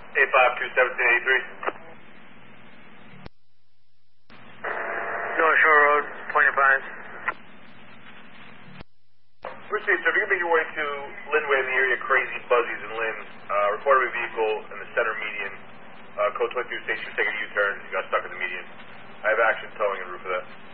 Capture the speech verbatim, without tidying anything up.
eight five two seventeen eighty-three. North Shore Road, Point of Pines. Received, so if you're going to make your way to Linway in the area, Crazy Buzzies and Lynn, uh, report of a vehicle in the center median, uh, code twenty-two station, taking a U-turn, you got stuck in the median. I have action towing and roof of that.